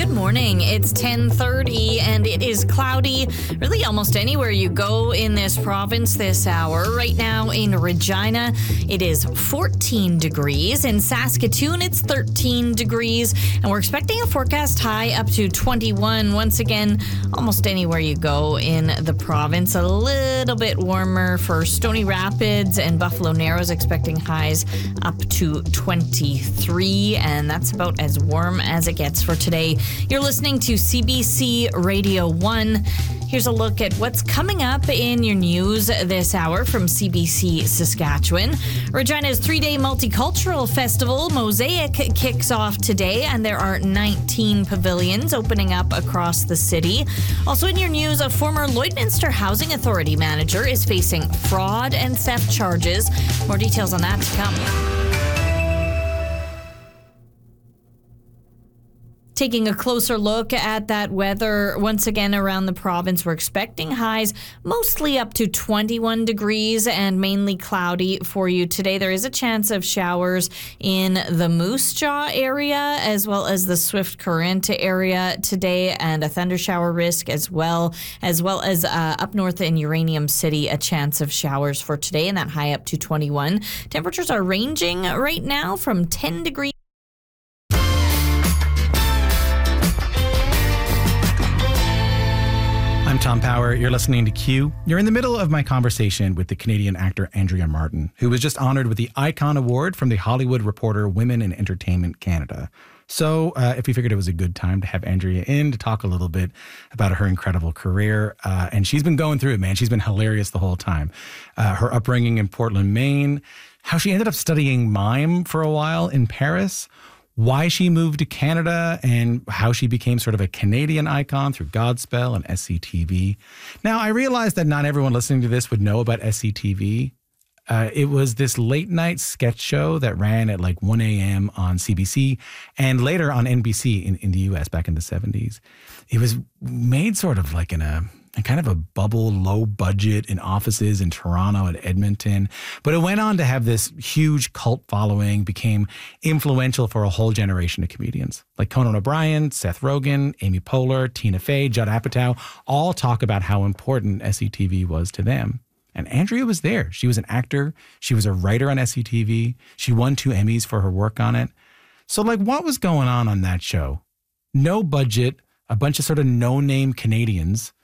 Good morning. It's 10:30 and it is cloudy really almost anywhere you go in this province this hour. Right now in Regina, it is 14 degrees. In Saskatoon, it's 13 degrees. And we're expecting a forecast high up to 21. Once again, almost anywhere you go in the province. A little bit warmer for Stony Rapids and Buffalo Narrows, expecting highs up to 23. And that's about as warm as it gets for today. You're listening to CBC Radio 1. Here's a look at what's coming up in your news this hour from CBC Saskatchewan. Regina's 3-day multicultural festival, Mosaic, kicks off today, and there are 19 pavilions opening up across the city. Also in your news, a former Lloydminster Housing Authority manager is facing fraud and theft charges. More details on that to come. Taking a closer look at that weather once again around the province, we're expecting highs mostly up to 21 degrees and mainly cloudy for you today. There is a chance of showers in the Moose Jaw area as well as the Swift Current area today, and a thunder shower risk as well as up north in Uranium City, a chance of showers for today, and that high up to 21. Temperatures are ranging right now from 10 degrees. I'm Tom Power. You're listening to Q. You're in the middle of my conversation with the Canadian actor Andrea Martin, who was just honored with the Icon Award from the Hollywood Reporter Women in Entertainment Canada. So if we figured it was a good time to have Andrea in to talk a little bit about her incredible career. And she's been going through it, man. She's been hilarious the whole time. Her upbringing in Portland, Maine, how she ended up studying mime for a while in Paris, why she moved to Canada, and how she became sort of a Canadian icon through Godspell and SCTV. Now, I realize that not everyone listening to this would know about SCTV. It was this late night sketch show that ran at like 1 a.m. on CBC and later on NBC in the US back in the 70s. It was made sort of like in a kind of a bubble, low budget in offices in Toronto and Edmonton. But it went on to have this huge cult following, became influential for a whole generation of comedians. Like Conan O'Brien, Seth Rogen, Amy Poehler, Tina Fey, Judd Apatow, all talk about how important SCTV was to them. And Andrea was there. She was an actor. She was a writer on SCTV. She won 2 Emmys for her work on it. So like, what was going on that show? No budget, a bunch of sort of no-name Canadians